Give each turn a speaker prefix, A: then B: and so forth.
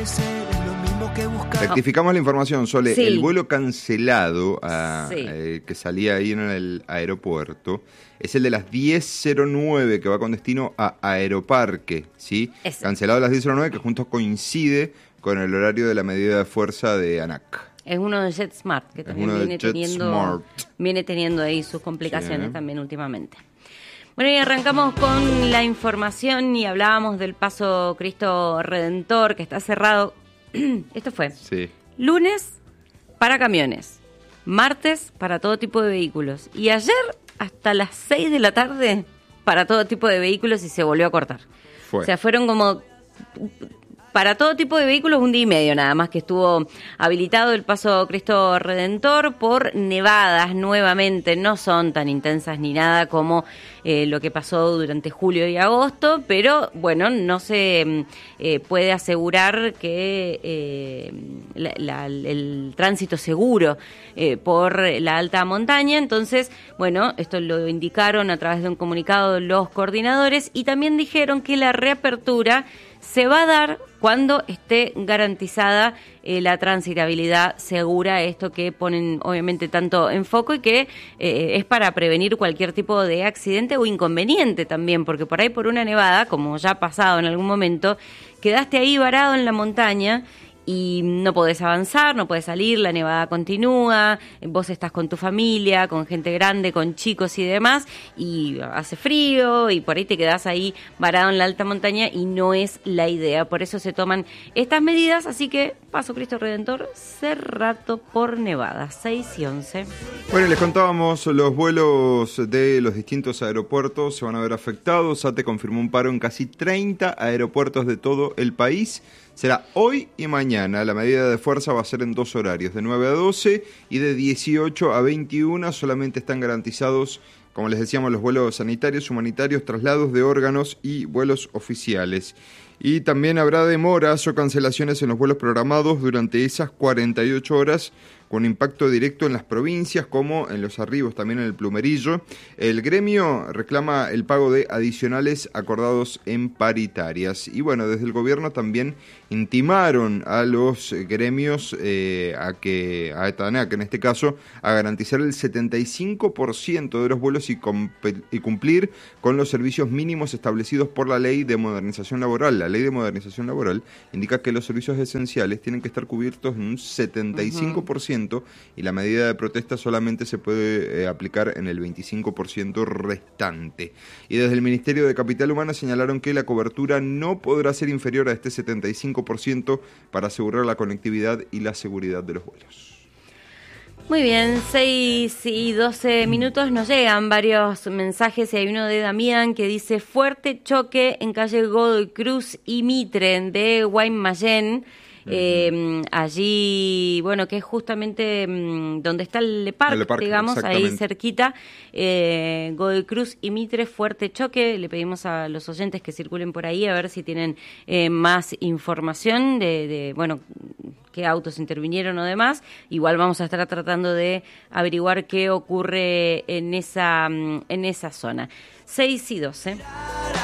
A: Rectificamos la información, Sole.
B: Sí.
A: El vuelo cancelado
B: Sí.
A: que salía ahí en el aeropuerto es el de las 10:09 que va con destino a Aeroparque, ¿sí?
B: Ese.
A: Cancelado a las 10:09 que junto coincide con el horario de la medida de fuerza de ANAC.
B: Es uno de JetSmart, que también
A: uno de
B: viene teniendo ahí sus complicaciones también últimamente. Bueno, y arrancamos con la información y hablábamos del Paso Cristo Redentor, que está cerrado. Esto fue lunes para camiones, martes para todo tipo de vehículos y ayer hasta las 6 de la tarde para todo tipo de vehículos y se volvió a cortar. O sea, fueron como... Para todo tipo de vehículos, un día y medio nada más que estuvo habilitado el Paso Cristo Redentor por nevadas nuevamente. No son tan intensas ni nada como lo que pasó durante julio y agosto, pero bueno, no se puede asegurar que el tránsito seguro por la alta montaña. Entonces, bueno, esto lo indicaron a través de un comunicado los coordinadores y también dijeron que la reapertura se va a dar cuando esté garantizada la transitabilidad segura, esto que ponen obviamente tanto en foco y que es para prevenir cualquier tipo de accidente o inconveniente también, porque por ahí por una nevada, como ya ha pasado en algún momento, quedaste ahí varado en la montaña y no podés avanzar, no podés salir, la nevada continúa, vos estás con tu familia, con gente grande, con chicos y demás, y hace frío y por ahí te quedás ahí varado en la alta montaña y no es la idea. Por eso se toman estas medidas, así que Paso Cristo Redentor cerrado por nevada, 6 y 11.
A: Bueno, les contábamos, los vuelos de los distintos aeropuertos se van a ver afectados. ATE confirmó un paro en casi 30 aeropuertos de todo el país. Será hoy y mañana. La medida de fuerza va a ser en 2 horarios, de 9 a 12 y de 18 a 21. Solamente están garantizados, como les decíamos, los vuelos sanitarios, humanitarios, traslados de órganos y vuelos oficiales. Y también habrá demoras o cancelaciones en los vuelos programados durante esas 48 horas, con impacto directo en las provincias como en los arribos, también en el Plumerillo. El gremio reclama el pago de adicionales acordados en paritarias. Y bueno, desde el gobierno también intimaron a los gremios, a ANAC en este caso, a garantizar el 75% de los vuelos y cumplir con los servicios mínimos establecidos por la Ley de Modernización Laboral. La Ley de Modernización Laboral indica que los servicios esenciales tienen que estar cubiertos en un 75%, y la medida de protesta solamente se puede aplicar en el 25% restante. Y desde el Ministerio de Capital Humano señalaron que la cobertura no podrá ser inferior a este 75% para asegurar la conectividad y la seguridad de los vuelos.
B: Muy bien, 6 y 12 minutos, nos llegan varios mensajes y hay uno de Damián que dice: fuerte choque en calle Godoy Cruz y Mitre de Guaymallén. Allí, bueno, que es justamente donde está el Leparc, digamos, ahí cerquita, Godoy Cruz y Mitre, fuerte choque. Le pedimos a los oyentes que circulen por ahí a ver si tienen más información de bueno, qué autos intervinieron o demás. Igual vamos a estar tratando de averiguar qué ocurre en esa zona. 6 y 12.